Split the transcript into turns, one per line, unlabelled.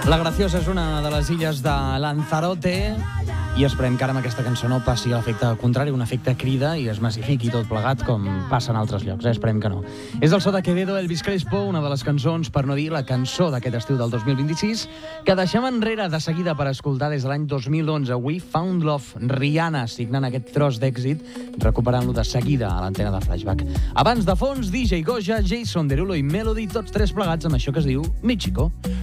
La Graciosa és una de les illes de Lanzarote i esperem que ara amb aquesta cançó no passi l'efecte contrari, un efecte crida i es massifiqui tot plegat com passa en altres llocs, esperem que no. És el so de Quevedo, Elvis Crespo, una de les cançons, per no dir la cançó d'aquest estiu del 2026, que deixem enrere de seguida per escoltar des de l'any 2011, We Found Love, Rihanna signant aquest tros d'èxit, recuperant-lo de seguida a l'antena de Flashback. Abans de fons, DJ Goja, Jason Derulo i Melody, tots tres plegats amb això que es diu Mi Chico.